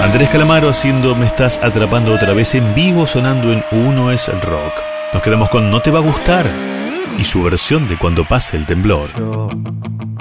Andrés Calamaro haciendo Me estás atrapando otra vez en vivo, sonando en Uno es el Rock. Nos quedamos con No te va a gustar y su versión de Cuando pase el temblor. Yo